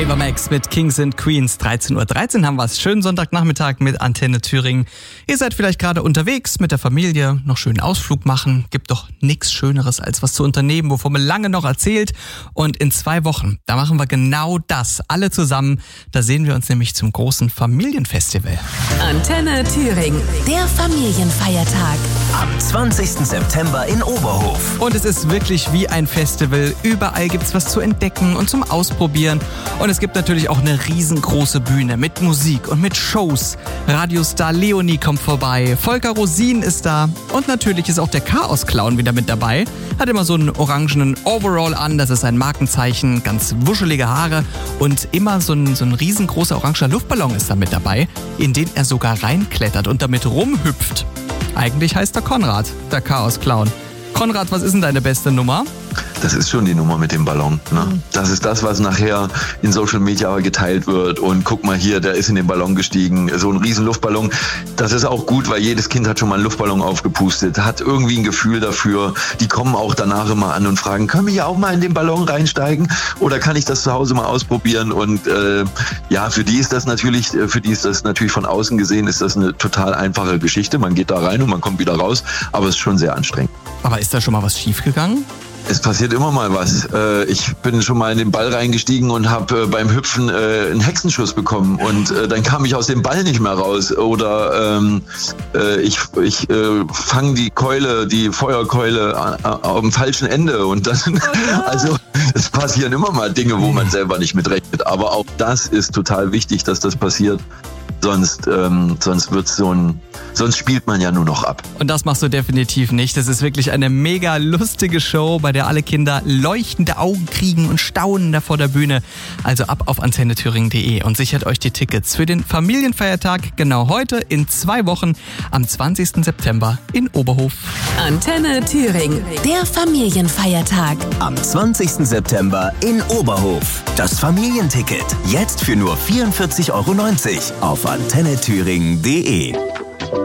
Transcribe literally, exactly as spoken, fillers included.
Ava Max mit Kings and Queens. dreizehn Uhr dreizehn haben wir es. Schönen Sonntagnachmittag mit Antenne Thüringen. Ihr seid vielleicht gerade unterwegs mit der Familie, noch schönen Ausflug machen. Gibt doch nichts Schöneres, als was zu unternehmen, wovon man lange noch erzählt. Und in zwei Wochen, da machen wir genau das. Alle zusammen. Da sehen wir uns nämlich zum großen Familienfestival. Antenne Thüringen, der Familienfeiertag. Am zwanzigsten September in Oberhof. Und es ist wirklich wie ein Festival. Überall gibt's was zu entdecken und zum Ausprobieren. Und es gibt natürlich auch eine riesengroße Bühne mit Musik und mit Shows. Radiostar Leonie kommt vorbei, Volker Rosin ist da und natürlich ist auch der Chaos-Clown wieder mit dabei. Hat immer so einen orangenen Overall an, das ist ein Markenzeichen, ganz wuschelige Haare und immer so ein, so ein riesengroßer oranger Luftballon ist da mit dabei, in den er sogar reinklettert und damit rumhüpft. Eigentlich heißt er Konrad, der Chaos-Clown. Konrad, was ist denn deine beste Nummer? Das ist schon die Nummer mit dem Ballon. Ne? Das ist das, was nachher in Social Media geteilt wird. Und guck mal hier, der ist in den Ballon gestiegen. So ein riesen Luftballon. Das ist auch gut, weil jedes Kind hat schon mal einen Luftballon aufgepustet. Hat irgendwie ein Gefühl dafür. Die kommen auch danach immer an und fragen, können wir hier auch mal in den Ballon reinsteigen? Oder kann ich das zu Hause mal ausprobieren? Und äh, ja, für die ist das natürlich, für die ist das natürlich von außen gesehen, ist das eine total einfache Geschichte. Man geht da rein und man kommt wieder raus. Aber es ist schon sehr anstrengend. Aber ist da schon mal was schiefgegangen? Es passiert immer mal was. Ich bin schon mal in den Ball reingestiegen und habe beim Hüpfen einen Hexenschuss bekommen und dann kam ich aus dem Ball nicht mehr raus. Oder ähm, ich, ich äh, fange die Keule, die Feuerkeule auf dem falschen Ende und dann, also es passieren immer mal Dinge, wo man selber nicht mit rechnet. Aber auch das ist total wichtig, dass das passiert. Sonst, ähm, sonst wird's so ein, sonst spielt man ja nur noch ab. Und das machst du definitiv nicht. Das ist wirklich eine mega lustige Show, bei der alle Kinder leuchtende Augen kriegen und staunen da vor der Bühne. Also ab auf antenne thüringen punkt de und sichert euch die Tickets für den Familienfeiertag genau heute in zwei Wochen am zwanzigsten September in Oberhof. Antenne Thüringen, der Familienfeiertag. Am zwanzigsten September in Oberhof. Das Familienticket. Jetzt für nur vierundvierzig Euro neunzig auf antenne thüringen punkt de.